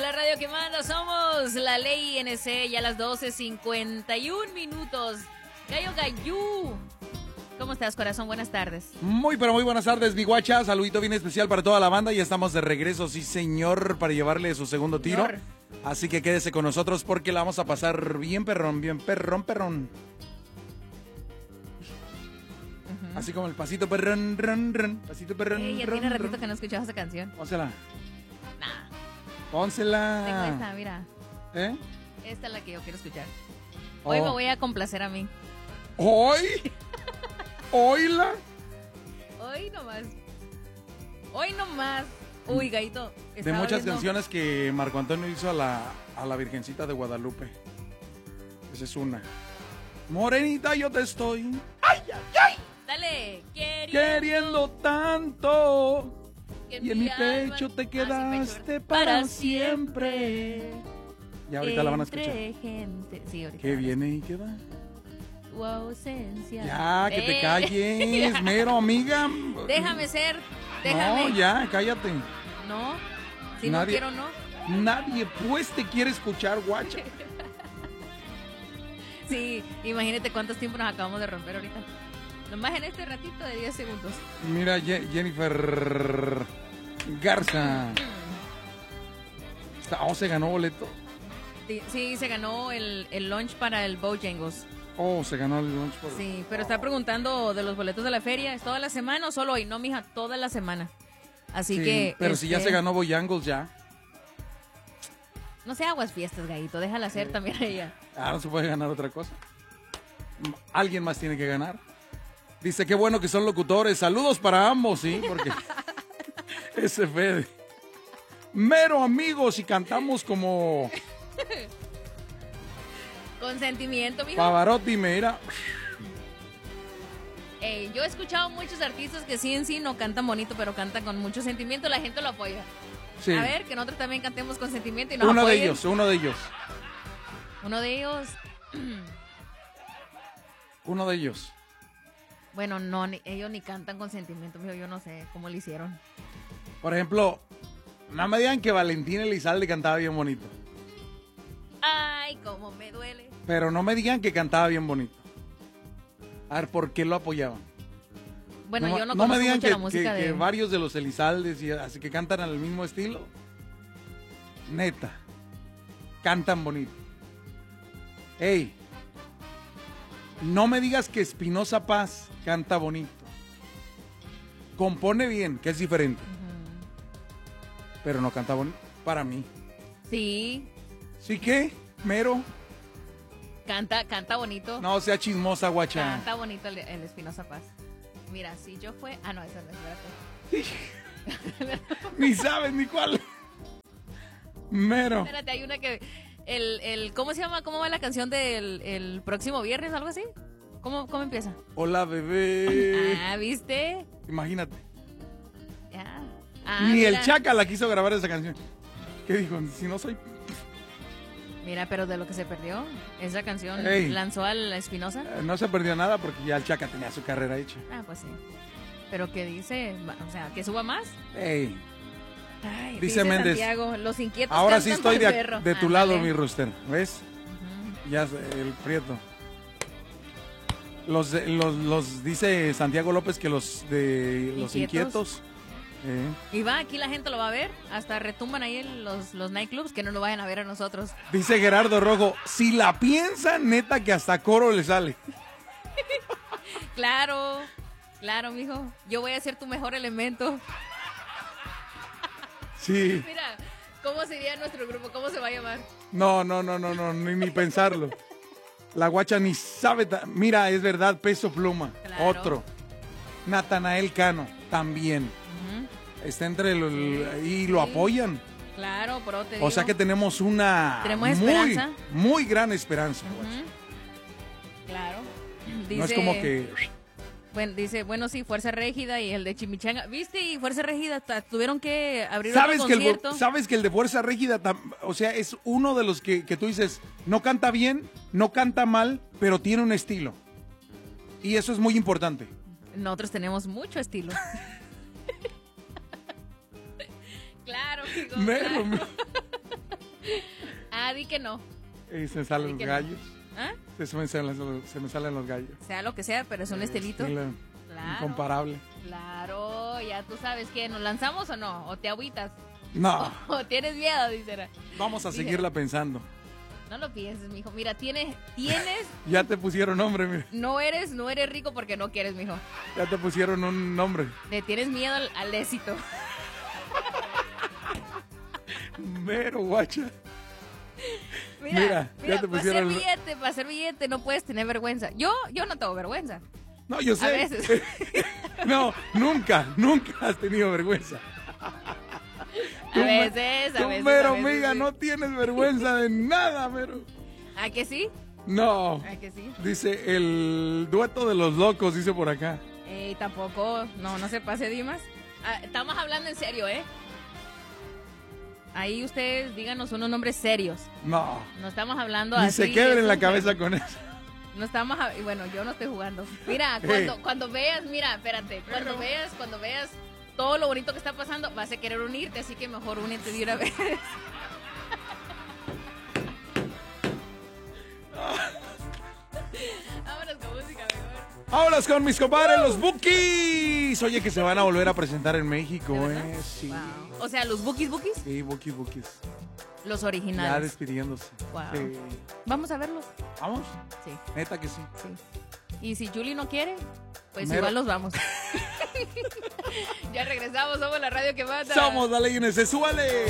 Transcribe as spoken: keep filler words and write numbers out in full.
La radio que manda, somos la Ley N C, ya a las doce cincuenta y un minutos. Gallo Gallú. ¿Cómo estás, corazón? Buenas tardes. Muy, pero muy buenas tardes, mi guacha. Saludito bien especial para toda la banda. Ya estamos de regreso, sí, señor, para llevarle su segundo tiro. Señor. Así que quédese con nosotros porque la vamos a pasar bien perrón, bien perrón, perrón. Uh-huh. Así como el pasito perrón, ron, ron, pasito perrón, Ey, ya ron, tiene ratito ron. que no escuchaba esa canción. Pónsela. Nah. Pónsela. Tengo esta, mira. ¿Eh? Esta es la que yo quiero escuchar. Hoy oh. me voy a complacer a mí. ¿Hoy? ¿Hoyla? Hoy nomás. Hoy nomás. Uy, Gaito. De muchas viendo... canciones que Marco Antonio hizo a la, a la Virgencita de Guadalupe. Esa es una. Morenita, yo te estoy. ¡Ay, ay, ay! Dale. Queriendo, Queriendo tanto. Que y en mi pecho te quedaste para siempre. Y ahorita la van a escuchar. Gente. Sí, ahorita. ¿Qué viene y qué va? Tu ausencia. Ya, que eh. te calles, mero, amiga. Déjame ser. Déjame. No, ya, cállate. No. Si nadie, no quiero, no. Nadie pues te quiere escuchar, guacha. Sí, imagínate cuántos tiempos nos acabamos de romper ahorita. Nomás en este ratito de diez segundos. Mira, Je- Jennifer Garza. Oh, se ganó boleto. Sí, sí, se ganó el, el lunch para el Bojangles. Oh, se ganó el lunch por... Sí, pero está preguntando de los boletos de la feria. ¿Es toda la semana o solo hoy? No, mija, toda la semana. Así sí, que... Pero este... si ya se ganó Bojangles, ya. No se aguas fiestas, Gallito. Déjala hacer sí. también a ella. Ah, no se puede ganar otra cosa. Alguien más tiene que ganar. Dice, qué bueno que son locutores. Saludos para ambos, sí, porque... Ese Fede. Mero amigos y cantamos como... Con sentimiento, mijo. Pavarotti, mira. Ey, yo he escuchado muchos artistas que sí en sí no cantan bonito, pero cantan con mucho sentimiento. La gente lo apoya. Sí. A ver, que nosotros también cantemos con sentimiento y nos Uno apoyen. de ellos, uno de ellos. Uno de ellos. Uno de ellos. Bueno, no, ni, ellos ni cantan con sentimiento, mijo. Yo no sé cómo lo hicieron. Por ejemplo, no me digan que Valentín Elizalde cantaba bien bonito. Ay, cómo me duele. Pero no me digan que cantaba bien bonito. A ver, ¿por qué lo apoyaban? Bueno, no, yo no, no conozco me digan mucho que, la música que, de... que varios de los Elizaldes y así que cantan al mismo estilo. Neta. Cantan bonito. Ey. No me digas que Espinoza Paz canta bonito. Compone bien, que es diferente. Uh-huh. Pero no canta bonito. Para mí. Sí. ¿Sí qué? Mero. Canta, canta bonito. No sea chismosa, guacha. Canta bonito el, el Espinoza Paz. Mira, si yo fue... Ah, no, eso no, espérate. Ni sabes ni cuál. Mero. Espérate, hay una que... El, el, ¿Cómo se llama? ¿Cómo va la canción del el próximo viernes? ¿Algo así? ¿Cómo, cómo empieza? Hola, bebé. Ah, ¿viste? Imagínate. Ya. Ah, Ni mira. el Chaca la quiso grabar esa canción. ¿Qué dijo? Si no soy... Mira, pero de lo que se perdió, esa canción Ey. lanzó a la Espinoza. Eh, no se perdió nada porque ya el Chaca tenía su carrera hecha. Ah, pues sí. Pero que dice, o sea, que suba más. Ey. Ay, Dice dice Méndez. Santiago, los inquietos Ahora sí cantan estoy pa'l de, perro. de tu Ándale. lado, mi Rooster. ¿Ves? Uh-huh. Ya el Prieto. Los, de- los, los dice Santiago López que los de los ¿Inquietos? inquietos. eh, Y va, aquí la gente lo va a ver. Hasta retumban ahí en los, los nightclubs, que no lo vayan a ver a nosotros. dice Gerardo Rojo, si la piensan, neta que hasta coro le sale. Claro, claro, mijo. Yo voy a ser tu mejor elemento. Sí. Mira, ¿cómo sería nuestro grupo? ¿Cómo se va a llamar? No, no, no, no, no, ni, ni pensarlo. La guacha ni sabe. ta- Mira, es verdad, Peso Pluma. Claro. Otro. Natanael Cano, también. Uh-huh. Está entre los. Y lo Sí. apoyan. Claro, pero te O digo. sea que tenemos una. Tenemos muy, esperanza. muy gran esperanza, Ujú. guacha. Claro. Dice, No es como que. Bueno, dice, bueno, sí, Fuerza Régida y el de Chimichanga. ¿Viste? Y Fuerza Régida ta- tuvieron que abrir ¿Sabes otro que, el, concierto. ¿Sabes que el de Fuerza Régida, tam- o sea, es uno de los que, que tú dices, no canta bien, no canta mal, pero tiene un estilo? Y eso es muy importante. Nosotros tenemos mucho estilo. Claro, amigo, Mero, claro. me- Ah, di que no. Y se me salen Di los que no. gallos. ¿Ah? Se me salen, se me salen los gallos. Sea lo que sea, pero es un estilito. Estilo Claro. Incomparable. Claro, ya tú sabes que nos lanzamos o no, o te agüitas, No, o tienes miedo, dice. vamos a Dije. seguirla pensando. No lo pienses, mijo. Mira, tienes, tienes, Ya te pusieron nombre, mira. no eres, no eres rico porque no quieres, mijo. Ya te pusieron un nombre. Le tienes miedo al, al éxito. Mero, guacha. Mira, Mira, mira, ya te para hacer pusieron- billete, para hacer billete no puedes tener vergüenza. Yo, yo no tengo vergüenza. No, yo sé. A veces. No, nunca, nunca has tenido vergüenza. A veces, a Tú, veces. mero, a veces, amiga, sí. no tienes vergüenza de nada, mero. ¿A que sí? No. ¿A que sí? Dice el dueto de los locos, dice por acá. Eh, tampoco, no, no se pase, Dimas. Ah, estamos hablando en serio, ¿eh? Ahí ustedes díganos unos nombres serios. No. No estamos hablando Ni así. se quebren es la un cabeza juego. con eso. No estamos, a- y bueno, yo no estoy jugando. Mira, cuando, cuando veas, mira, espérate, cuando Pero- veas, cuando veas todo lo bonito que está pasando, vas a querer unirte, así que mejor únete de una vez. Vámonos con música mejor. Vámonos con mis compadres, los Bookies. Oye, que se van a volver a presentar en México, ¿De verdad? ¿eh? Sí. Wow. O sea, los Bookies Bookies, Sí, Bookies, Bookies. los Ya originales. despidiéndose. Wow. Sí. Vamos a verlos. ¿Vamos? Sí, Neta que sí. sí. Y si Julie no quiere, pues Mero. igual los vamos. Ya regresamos, somos la radio que manda. Somos la ley N S, súbale.